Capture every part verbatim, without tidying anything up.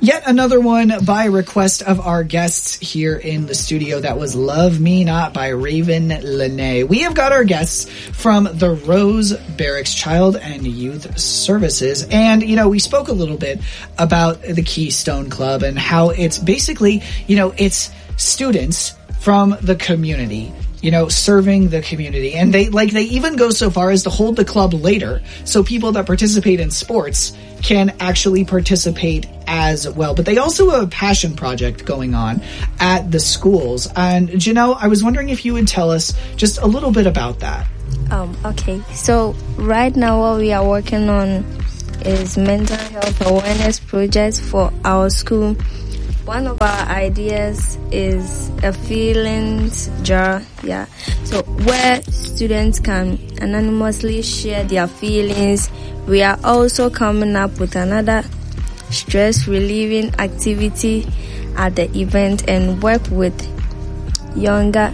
Yet another one by request of our guests here in the studio. That was Love Me Not by Raven Lene. We have got our guests from the Rose Barracks Child and Youth Services. And, you know, we spoke a little bit about the Keystone Club and how it's basically, you know, it's students from the community, you know, serving the community. And they, like, they even go so far as to hold the club later so people that participate in sports can actually participate as well. But they also have a passion project going on at the schools. And Janelle, I was wondering if you would tell us just a little bit about that. Um, okay, so right now what we are working on is mental health awareness projects for our school. One of our ideas is a feelings jar, yeah. So where students can anonymously share their feelings. We are also coming up with another stress relieving activity at the event and work with younger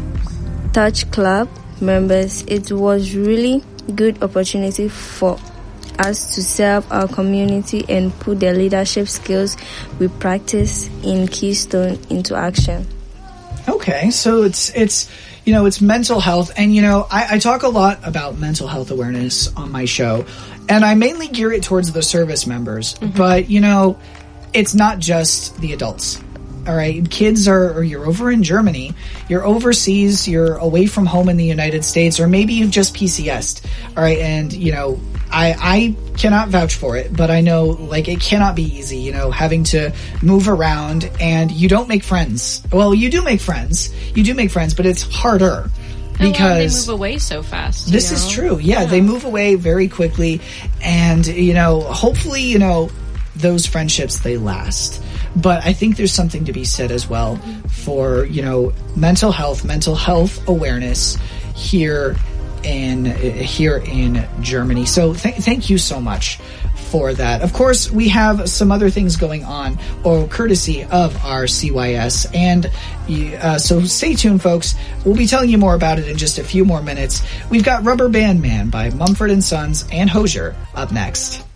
Touch Club members. It was really good opportunity for us to serve our community and put the leadership skills we practice in Keystone into action. Okay, so it's it's you know it's mental health, and you know I, I talk a lot about mental health awareness on my show, and I mainly gear it towards the service members. Mm-hmm. But you know, it's not just the adults. All right, kids are, or you're over in Germany, you're overseas, you're away from home in the United States, or maybe you've just P C S'd. All right, and you know, I I cannot vouch for it, but I know like it cannot be easy, you know, having to move around and you don't make friends. Well, you do make friends, you do make friends, but it's harder. And because they move away so fast. This you know? is true. Yeah, yeah, they move away very quickly, and you know, hopefully, you know, those friendships they last. But I think there's something to be said as well for, you know, mental health, mental health awareness here in here in Germany. So th- thank you so much for that. Of course, we have some other things going on, or courtesy of our C Y S. And uh, so stay tuned, folks. We'll be telling you more about it in just a few more minutes. We've got Rubber Band Man by Mumford and Sons and Hosier up next.